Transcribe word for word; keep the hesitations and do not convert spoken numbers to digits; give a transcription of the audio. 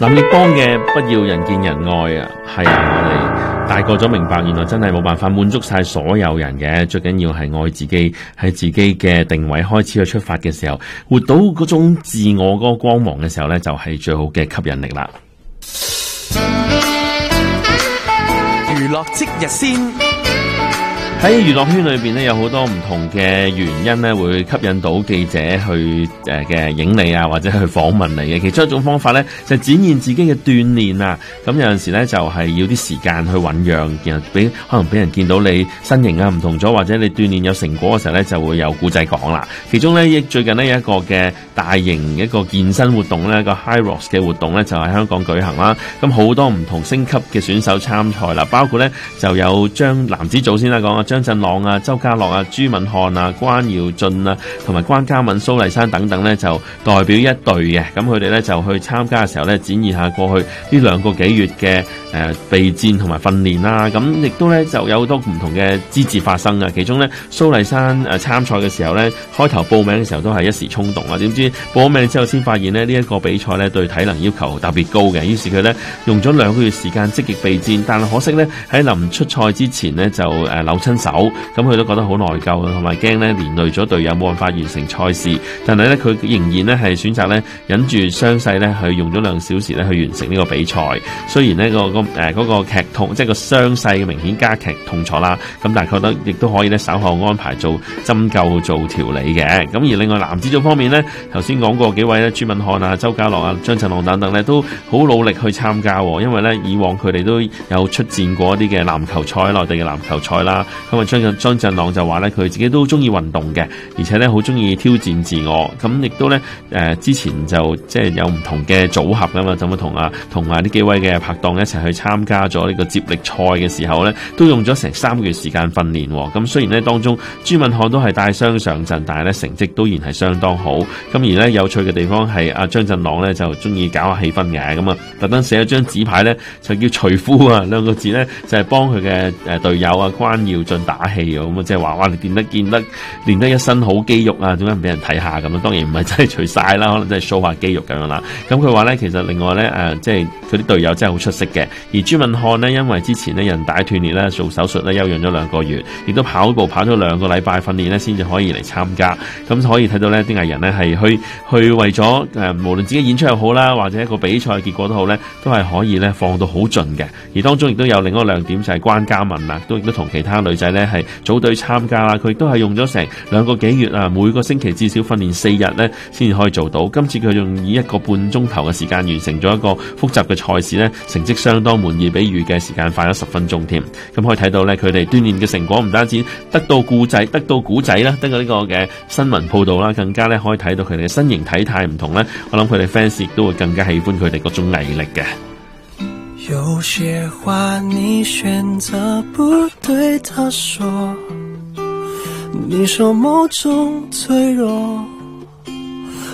林奕邦嘅不要人見人愛啊，係啊，我哋大個咗明白，原來真係冇辦法滿足晒所有人嘅，最緊要係愛自己，喺自己嘅定位開始去出發嘅時候，活到嗰種自我嗰個光芒嘅時候呢，就係最好嘅吸引力啦。 娛樂即日先。 喺娛樂圈裏邊咧，有好多唔同嘅原因咧，會吸引到記者去誒嘅影你啊，或者去訪問你嘅。其中一種方法咧，就係展現自己嘅鍛煉啊。咁有陣時咧，就係要啲時間去醞釀，然後俾可能俾人見到你身形啊唔同咗，或者你鍛煉有成果嘅時候咧，就會有故仔講啦。其中咧，亦最近咧有一個嘅大型一個健身活動咧，一個 High Rocks 嘅活動咧，就喺香港舉行啦。咁好多唔同星級嘅選手參賽啦，包括咧就有將男子組先啦講啊。張振朗啊、周家樂啊、朱敏漢啊、關耀俊啊，同埋關嘉敏、蘇麗珊等等咧，就代表一隊嘅。咁佢哋咧就去參加嘅時候咧，展現下過去呢兩個幾月嘅誒備戰同埋訓練啦。咁亦都咧就有好多唔同嘅之節發生啊。其中咧蘇麗珊誒參賽嘅時候咧，開頭報名嘅時候都係一時衝動啊。點知報咗名之後先發現咧，呢一個比賽咧對體能要求特別高嘅。於是佢咧用咗兩個月時間積極備戰，但係可惜咧喺臨出賽之前咧就誒扭親手，咁佢都覺得好內疚，同埋驚咧連累咗隊友冇辦法完成賽事。但係咧佢仍然咧係選擇咧忍住傷勢咧去用咗兩小時咧去完成呢個比賽。雖然呢、那個個誒嗰個劇痛，即係個傷勢明顯加劇痛楚啦，咁但係覺得亦都可以咧稍後安排做針灸做調理嘅。咁而另外男子組方面咧，頭先講過幾位咧，朱敏漢啊、周家樂啊、張振朗等等咧，都好努力去參加，因為咧以往佢哋都有出戰過一啲嘅籃球賽，內地嘅籃球賽啦。咁啊張張振朗就話咧，佢自己都中意運動嘅，而且咧好中意挑戰自我。咁亦都咧誒、呃、之前就即係有唔同嘅組合噶嘛，咁啊同啊同啊呢幾位嘅拍檔一齊去參加咗呢個接力賽嘅時候咧，都用咗成三個月時間訓練。咁雖然咧當中朱敏漢都係帶傷上陣，但係咧成績都然係相當好。咁而咧有趣嘅地方係阿張振朗咧就中意搞下氣氛嘅，咁啊特登寫咗張紙牌咧就叫隨夫啊兩個字咧，就係幫佢嘅誒隊友啊關耀俊打氣啊。咁啊即係話哇你練得見得練得一身好肌肉啊，點解唔俾人睇下咁啊？當然唔係真係除晒啦，可能真係 show 下肌肉咁樣啦。咁佢話咧其實另外咧誒即係佢啲隊友真係好出色嘅。而朱敏漢呢，因為之前咧韌帶斷裂咧做手術咧休養咗兩個月，亦都跑步跑咗兩個禮拜訓練咧先至可以嚟參加。咁可以睇到咧啲藝人咧係去去為咗誒、呃、無論自己演出又好啦，或者一個比賽結果都好咧，都係可以咧放到好盡嘅。而當中亦都有另一個亮點就係關嘉敏啦，都亦都同其他女仔咧係組隊參加啦。佢亦都係用咗成兩個幾月啊，每個星期至少訓練四日咧先至可以做到。今次佢用以一個半鐘頭嘅時間完成咗一個複雜嘅賽事咧，成績相當滿意，比預計時間快咗十分鐘添。咁可以睇到咧，佢哋鍛煉嘅成果唔單止得到故仔，得到古仔啦，得到呢個嘅新聞報道啦，更加咧可以睇到佢哋嘅身形體態唔同咧。我諗佢哋 fans 亦都會更加喜歡佢哋嗰種毅力嘅。 有些話你選擇不對他說，你說某種脆弱